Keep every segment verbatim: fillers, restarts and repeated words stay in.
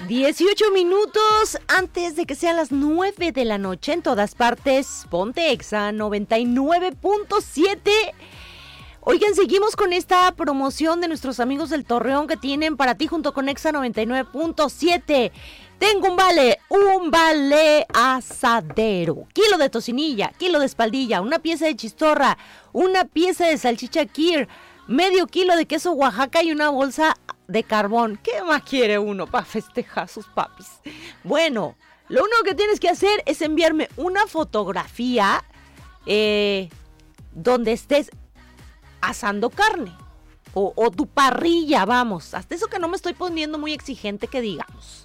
dieciocho minutos antes de que sean las nueve de la noche en todas partes. Ponte Exa noventa y nueve punto siete. Oigan, seguimos con esta promoción de nuestros amigos del Torreón que tienen para ti junto con Exa noventa y nueve punto siete. Tengo un vale, un vale asadero, kilo de tocinilla, kilo de espaldilla, una pieza de chistorra, una pieza de salchicha Kir, medio kilo de queso Oaxaca y una bolsa de carbón. ¿Qué más quiere uno para festejar sus papis? Bueno, lo único que tienes que hacer es enviarme una fotografía eh, donde estés asando carne o, o tu parrilla, vamos. Hasta eso que no me estoy poniendo muy exigente que digamos.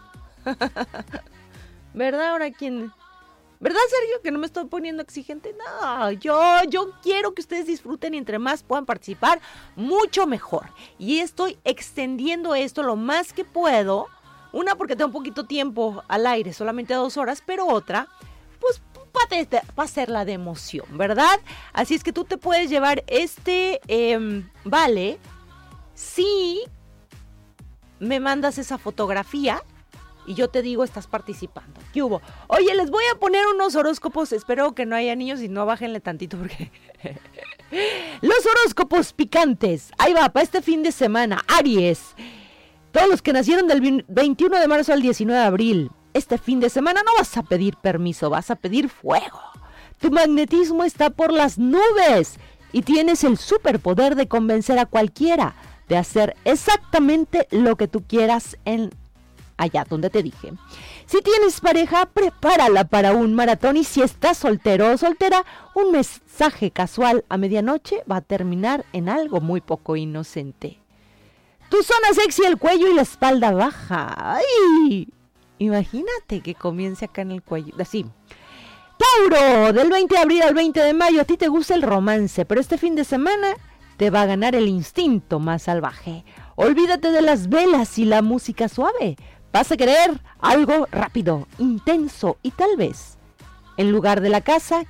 ¿Verdad? Ahora quién... ¿Verdad, Sergio, que no me estoy poniendo exigente? No, yo, yo quiero que ustedes disfruten y entre más puedan participar, mucho mejor. Y estoy extendiendo esto lo más que puedo. Una, porque tengo poquito tiempo al aire, solamente dos horas, pero otra, pues para pa hacerla de emoción, ¿verdad? Así es que tú te puedes llevar este eh, vale si me mandas esa fotografía. Y yo te digo, estás participando. ¿Qué hubo? Oye, les voy a poner unos horóscopos. Espero que no haya niños y no bájenle tantito porque... Los horóscopos picantes. Ahí va, para este fin de semana. Aries. Todos los que nacieron del veintiuno de marzo al diecinueve de abril. Este fin de semana no vas a pedir permiso, vas a pedir fuego. Tu magnetismo está por las nubes. Y tienes el superpoder de convencer a cualquiera de hacer exactamente lo que tú quieras en allá donde te dije. Si tienes pareja, prepárala para un maratón y si estás soltero o soltera, un mensaje casual a medianoche va a terminar en algo muy poco inocente. Tu zona sexy, el cuello y la espalda baja. ¡Ay! Imagínate que comience acá en el cuello. Así. Tauro, del veinte de abril al veinte de mayo, a ti te gusta el romance, pero este fin de semana te va a ganar el instinto más salvaje. Olvídate de las velas y la música suave. Vas a querer algo rápido, intenso y tal vez, en lugar de la casa,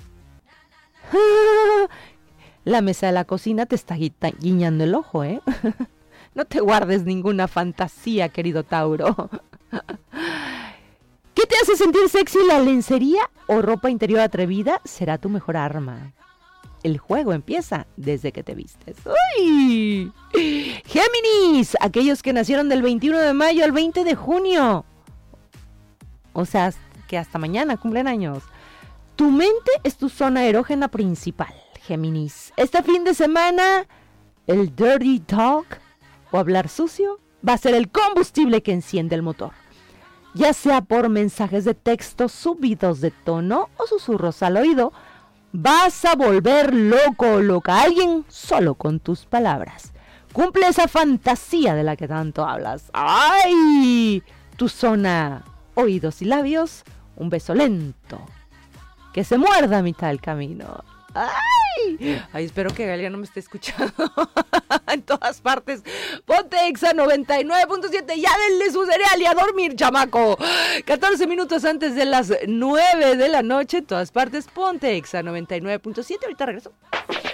la mesa de la cocina te está guiñando el ojo, ¿eh? No te guardes ninguna fantasía, querido Tauro. ¿Qué te hace sentir sexy? ¿La lencería o ropa interior atrevida será tu mejor arma? El juego empieza desde que te vistes. ¡Uy! Géminis, aquellos que nacieron del veintiuno de mayo al veinte de junio. O sea, que hasta mañana cumplen años. Tu mente es tu zona erógena principal, Géminis. Este fin de semana, el dirty talk o hablar sucio va a ser el combustible que enciende el motor. Ya sea por mensajes de texto subidos de tono o susurros al oído, vas a volver loco o loca a alguien solo con tus palabras. Cumple esa fantasía de la que tanto hablas. ¡Ay! Tu zona, oídos y labios, un beso lento que se muerda a mitad del camino. ¡Ay! Ay, espero que Galia no me esté escuchando en todas partes. Ponte Exa noventa y nueve punto siete. Ya denle su cereal y a dormir, chamaco. catorce minutos antes de las nueve de la noche. En todas partes, ponte Exa noventa y nueve punto siete. Ahorita regreso.